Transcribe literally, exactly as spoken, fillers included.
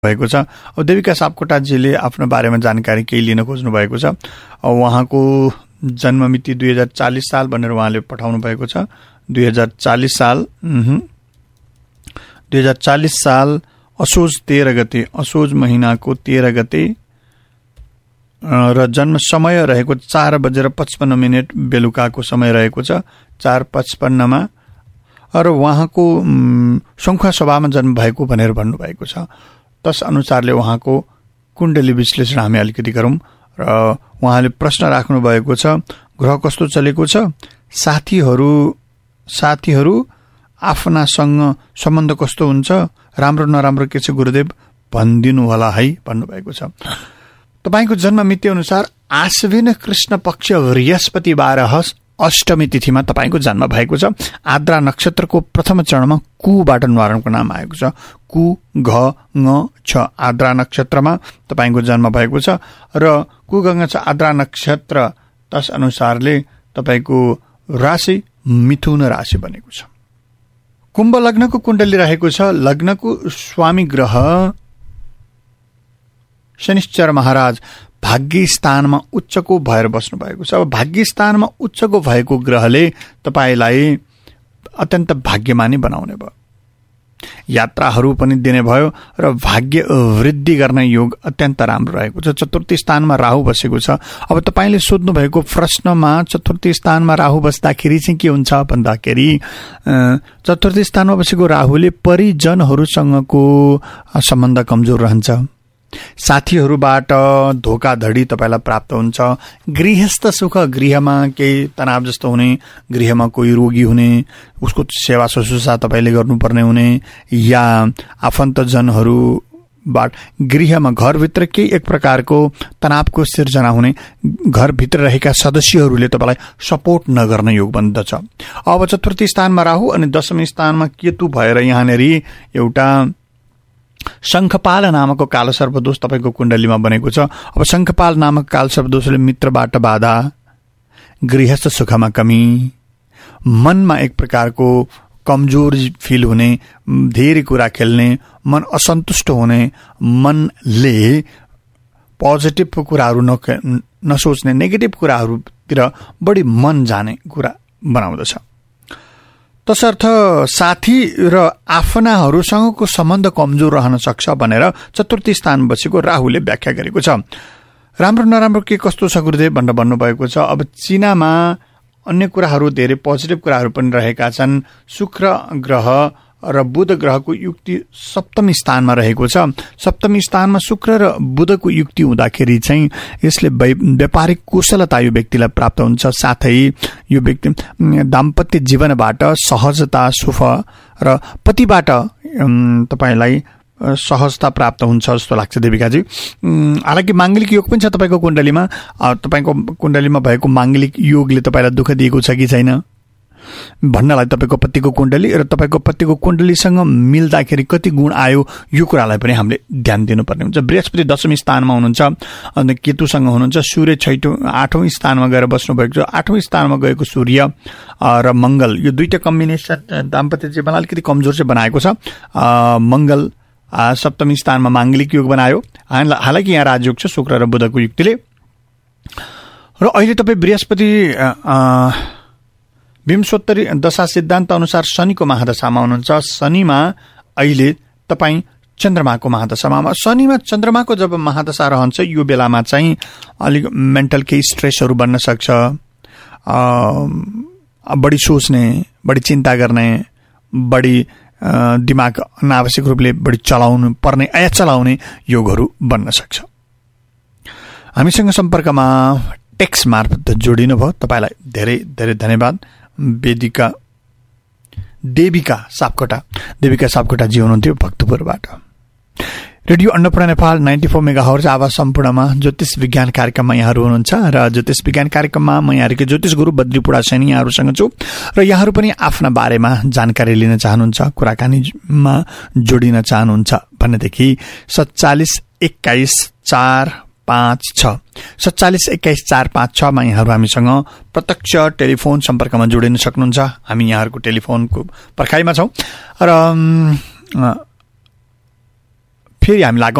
भएको छ। अब देविका सापकोटाजीले आफ्नो बारेमा जानकारी केही लिन खोज्नु भएको छ। उहाँको जन्म मिति दुई हजार चालिस साल भनेर उहाँले पठाउनु भएको छ। दुई हजार चालिस साल दुई हजार चालिस साल असोज तेह्र गते असोज महिनाको तेह्र गते र जन्म समय रहेको चार बजेर पचपन्न मिनट बेलुकाको समय रहेको छ, चार पचपन्नमा। र उहाँको शङ्खुवा सभामा जन्म भएको भनेर भन्नुभएको छ। तस अनुसारले उहाँको कुण्डली विश्लेषण हामी अलिकति गरौँ। र उहाँले प्रश्न राख्नु भएको छ, ग्रह कस्तो चलेको छ, साथीहरू साथीहरू आफ्नासँग सम्बन्ध कस्तो हुन्छ, राम्रो नराम्रो के छ गुरुदेव भनिदिनु होला है भन्नुभएको छ। तपाईँको जन्म मिति अनुसार आश्विन कृष्ण पक्ष बृहस्पतिबार अष्टमी तिथिमा तपाईँको जन्म भएको छ। आद्रा नक्षत्रको प्रथम चरणमा कुबाट न्वारणको नाम आएको छ। कु घ ङ छ आद्रा नक्षत्रमा तपाईँको जन्म भएको छ। र कु घ ङ छ आद्रा नक्षत्र तस अनुसारले तपाईँको राशि मिथुन राशि बनेको छ। कुम्भ लग्नको कुण्डली रहेको छ। लग्नको स्वामी ग्रह शनिश्चर महाराज भाग्य स्थानमा उच्चको भएर बस्नु भएको छ। अब भाग्य स्थानमा उच्चको भएको ग्रहले तपाईलाई अत्यन्त भाग्यमानी बनाउने भयो, यात्राहरू पनि दिने भयो र भाग्य वृद्धि गर्ने योग अत्यन्त राम्रो रहेको छ। चतुर्थी स्थानमा राहु बसेको छ। अब तपाईले सोध्नु भएको प्रश्नमा चतुर्थी स्थानमा राहु बस्दाखेरि चाहिँ के हुन्छ भन्दाखेरि चतुर्थी स्थानमा बसेको राहुले परिजनहरूसँगको सम्बन्ध कमजोर रहन्छ। साथीहरूबाट धोकाधडी तपाईलाई प्राप्त हुन्छ। गृहस्थ सुख, गृहमा केही तनाव जस्तो हुने, गृहमा कोही रोगी हुने, उसको सेवा शुश्रूषा तपाईले गर्नुपर्ने हुने, या आफन्तजनहरूबाट गृहमा घरभित्र केही एक प्रकारको तनावको सिर्जना हुने, घरभित्र रहेका सदस्यहरूले तपाईलाई सपोर्ट नगर्ने योग बन्दछ। अब चतुर्थी स्थानमा राहु अनि दशमी स्थानमा केतु भएर यहाँनेरि एउटा शङ्खपाल नामको कालो सर्पदोष तपाईँको कुण्डलीमा बनेको छ। अब शङ्खपाल नामक काल सर्पदोषले मित्रबाट बाधा, गृहस्थ सुखमा कमी, मनमा एक प्रकारको कमजोर फिल हुने, धेरै कुरा खेल्ने, मन असन्तुष्ट हुने, मनले पोजिटिभ कुराहरू नसोच्ने, नेगेटिभ कुराहरूतिर बढी मन जाने कुरा बनाउँदछ। तसर्थ साथी र आफ्नाहरूसँगको सम्बन्ध कमजोर रहन सक्छ भनेर चतुर्थी स्थान बसेको राहुले व्याख्या गरेको छ। राम्रो नराम्रो के कस्तो छ गुरुदेव भनेर भन्नुभएको छ। अब चिनामा अन्य कुराहरू धेरै पोजिटिभ कुराहरू पनि रहेका छन्। शुक्र ग्रह र बुध ग्रहको युक्ति सप्तमी स्थानमा रहेको छ। सप्तमी स्थानमा शुक्र र बुधको युक्ति हुँदाखेरि चाहिँ यसले व्यापारिक कुशलता यो व्यक्तिलाई प्राप्त हुन्छ। साथै यो व्यक्ति दाम्पत्य जीवनबाट सहजता, सुख र पतिबाट तपाईलाई सहजता प्राप्त हुन्छ जस्तो लाग्छ देविकाजी। हालाकि माङ्गलिक योग पनि छ तपाईँको कुण्डलीमा। तपाईँको कुण्डलीमा भएको माङ्गलिक योगले तपाईँलाई दुःख दिएको छ कि छैन भन्नलाई तपाईँको पतिको कुण्डली र तपाईँको पतिको कुण्डलीसँग मिल्दाखेरि कति गुण आयो यो कुरालाई पनि हामीले ध्यान दिनुपर्ने हुन्छ। बृहस्पति दशमी स्थानमा हुनुहुन्छ अनि केतुसँग हुनुहुन्छ। सूर्य छैटौँ आठौँ स्थानमा गएर बस्नुभएको छ। आठौँ स्थानमा गएको सूर्य र मङ्गल यो दुईटा कम्बिनेसन दाम्पत्य जीवनलाई अलिकति कमजोर चाहिँ बनाएको छ। मङ्गल सप्तमी स्थानमा माङ्गलिक योग बनायो। हालाकि यहाँ राजयोग छ शुक्र र बुधको युक्तिले। र अहिले तपाईँ बृहस्पति विंशोत्तरी दशा सिद्धान्त अनुसार शनिको महादशामा हुनुहुन्छ। शनिमा अहिले तपाईँ चन्द्रमाको महादशामा। शनिमा चन्द्रमाको जब महादशा रहन्छ यो बेलामा चाहिँ अलिक मेन्टल केही स्ट्रेसहरू बन्न सक्छ। बढी सोच्ने, बढी चिन्ता गर्ने, बढी दिमाग अनावश्यक रूपले बढी चलाउनु पर्ने या चलाउने योगहरू बन्न सक्छ। हामीसँग सम्पर्कमा टेक्स्ट मार्फत जोडिनु भयो, तपाईँलाई धेरै धेरै धन्यवाद। वेदिका देविका सापकोटा देविका सापकोटाजी हुनुहुन्थ्यो भक्तपुरबाट। Radio Annapurna Nepal ninety four mega hertz आवाज सम्पूर्णमा ज्योतिष विज्ञान कार्यक्रममा यहाँहरू हुनुहुन्छ र ज्योतिष विज्ञान कार्यक्रममा म यहाँहरूको ज्योतिष गुरु बद्रीपुडा सैनी यहाँहरूसँग छु र यहाँहरू पनि आफ्ना बारेमा जानकारी लिन चाहनुहुन्छ, कुराकानीमा जोडिन चाहनुहुन्छ भनेदेखि सत्तालिस एक्काइस चार पाँच छ सत्तालिस एक्काइस चार पाँच छमा यहाँहरू हामीसँग प्रत्यक्ष टेलिफोन सम्पर्कमा जोडिन सक्नुहुन्छ। हामी यहाँहरूको टेलिफोनको पर्खाइमा छौँ र फेरि हामी लागौँ